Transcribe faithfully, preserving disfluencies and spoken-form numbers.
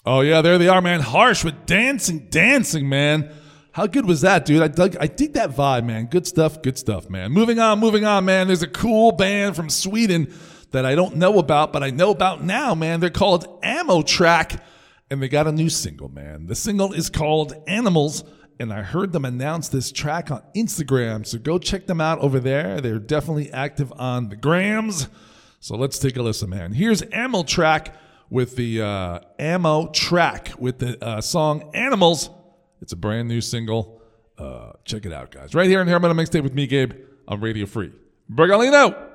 Oh, yeah, there they are, man. Harsh with Dancing, Dancing, man. How good was that, dude? I dug, I dig that vibe, man. Good stuff, good stuff, man. Moving on, moving on, man. There's a cool band from Sweden that I don't know about, but I know about now, man. They're called Ammo Track, and they got a new single, man. The single is called Animals, and I heard them announce this track on Instagram, so go check them out over there. They're definitely active on the grams. So let's take a listen, man. Here's Ammo Track with the uh, Ammo Track with the uh, song Animals. It's a brand new single. Uh, check it out, guys. Right here on Hair Metal Mixtape with me, Gabe, on Radio Free Bergalino.